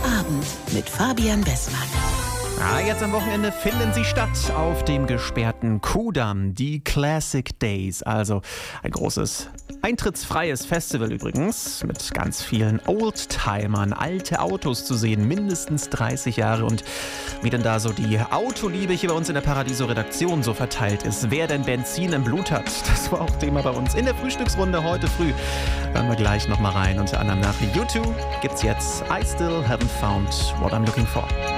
Abend mit Fabian Bessmann. Jetzt am Wochenende finden sie statt auf dem gesperrten Kudamm, die Classic Days. Also ein großes, eintrittsfreies Festival übrigens, mit ganz vielen Oldtimern, alte Autos zu sehen, mindestens 30 Jahre. Und wie denn da so die Autoliebe hier bei uns in der Paradiso-Redaktion so verteilt ist, wer denn Benzin im Blut hat, das war auch Thema bei uns in der Frühstücksrunde heute früh. Hören wir gleich nochmal rein. Unter anderem nach U2 gibt's jetzt I Still Haven't Found What I'm Looking For.